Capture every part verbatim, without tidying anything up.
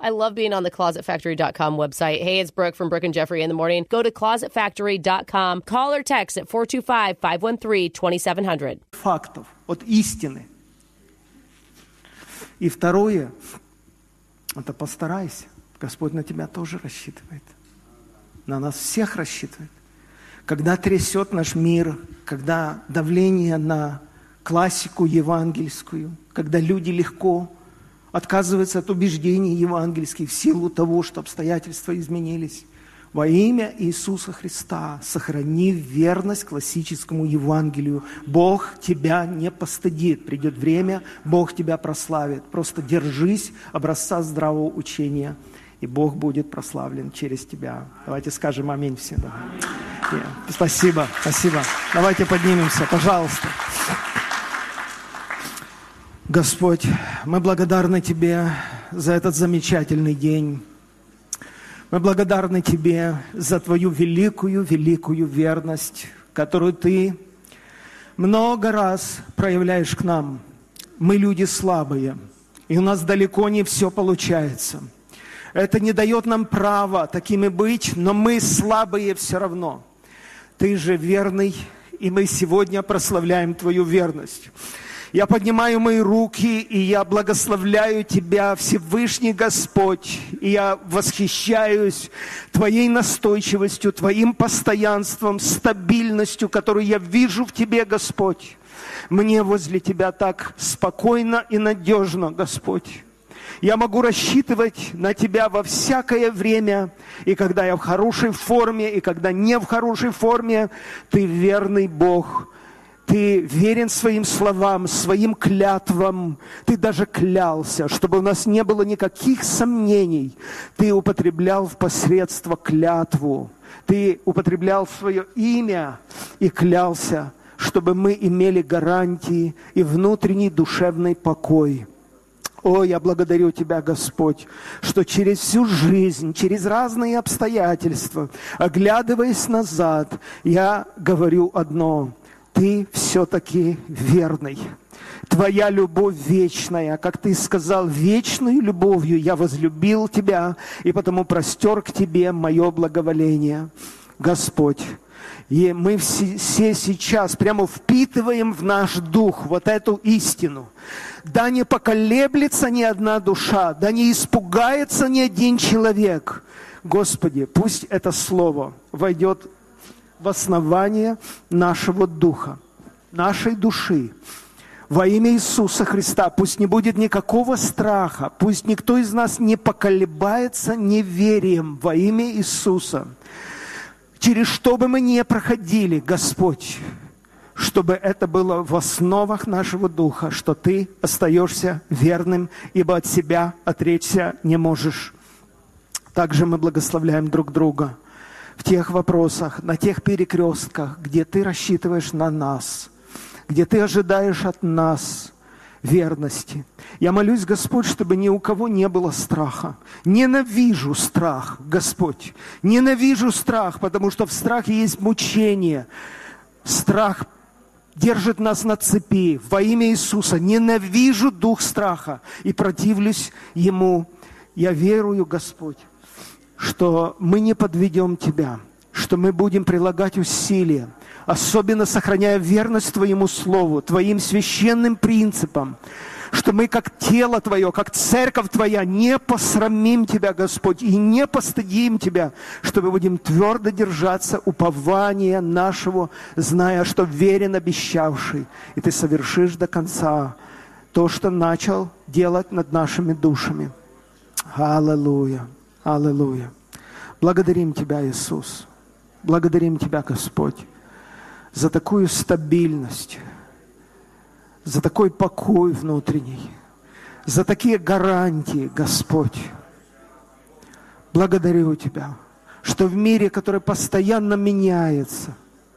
I love being on the closet factory dot com website. Hey, it's Brooke from Brooke and Jeffrey in the morning. Go to closet factory dot com. Call or text at four two five, five one three, two seven zero zero. Фактов, от истины. И второе, это постарайся. Господь на тебя тоже рассчитывает. На нас всех рассчитывает. Когда трясет наш мир, когда давление на классику евангельскую, когда люди легко отказываются от убеждений евангельских в силу того, что обстоятельства изменились. Во имя Иисуса Христа сохрани верность классическому Евангелию. Бог тебя не постыдит. Придет время, Бог тебя прославит. Просто держись образца здравого учения, и Бог будет прославлен через тебя. Давайте скажем аминь все. Да. Yeah. Спасибо, спасибо. Давайте поднимемся, пожалуйста. Господь, мы благодарны Тебе за этот замечательный день. Мы благодарны Тебе за Твою великую, великую верность, которую Ты много раз проявляешь к нам. Мы люди слабые, и у нас далеко не все получается. Это не дает нам права такими быть, но мы слабые все равно. Ты же верный, и мы сегодня прославляем Твою верность. Я поднимаю мои руки, и я благословляю Тебя, Всевышний Господь, и я восхищаюсь Твоей настойчивостью, Твоим постоянством, стабильностью, которую я вижу в Тебе, Господь. Мне возле Тебя так спокойно и надежно, Господь. Я могу рассчитывать на Тебя во всякое время, и когда я в хорошей форме, и когда не в хорошей форме, Ты верный Бог. Ты верен своим словам, своим клятвам. Ты даже клялся, чтобы у нас не было никаких сомнений. Ты употреблял в посредство клятву. Ты употреблял свое имя и клялся, чтобы мы имели гарантии и внутренний душевный покой. О, я благодарю Тебя, Господь, что через всю жизнь, через разные обстоятельства, оглядываясь назад, я говорю одно: Ты все-таки верный. Твоя любовь вечная, как Ты сказал, вечной любовью я возлюбил Тебя, и потому простер к Тебе мое благоволение. Господь, и мы все, все сейчас прямо впитываем в наш дух вот эту истину. Да не поколеблется ни одна душа, да не испугается ни один человек. Господи, пусть это слово войдет в основание нашего духа, нашей души. Во имя Иисуса Христа пусть не будет никакого страха, пусть никто из нас не поколебается неверием во имя Иисуса. Через что бы мы ни проходили, Господь, чтобы это было в основах нашего духа, что Ты остаешься верным, ибо от себя отречься не можешь. Также мы благословляем друг друга в тех вопросах, на тех перекрестках, где Ты рассчитываешь на нас, где Ты ожидаешь от нас верности. Я молюсь, Господь, чтобы ни у кого не было страха. Ненавижу страх, Господь. Ненавижу страх, потому что в страхе есть мучение. Страх держит нас на цепи. Во имя Иисуса ненавижу дух страха и противлюсь ему. Я верую, Господь, что мы не подведем Тебя, что мы будем прилагать усилия, особенно сохраняя верность Твоему Слову, Твоим священным принципам, что мы как тело Твое, как церковь Твоя не посрамим Тебя, Господь, и не постыдим Тебя, что мы будем твердо держаться упования нашего, зная, что верен обещавший, и Ты совершишь до конца то, что начал делать над нашими душами. Аллилуйя, аллилуйя. Благодарим Тебя, Иисус. Благодарим Тебя, Господь, за такую стабильность, за такой покой внутренний, за такие гарантии, Господь. Благодарю Тебя, что в мире, который постоянно меняется,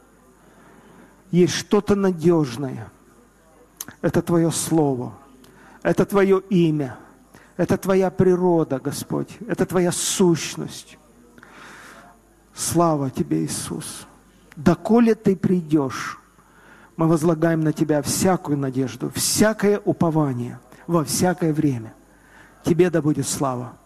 есть что-то надежное. Это Твое Слово, это Твое имя, это Твоя природа, Господь, это Твоя сущность. Слава Тебе, Иисус! Доколе Ты придешь, мы возлагаем на Тебя всякую надежду, всякое упование во всякое время. Тебе да будет слава.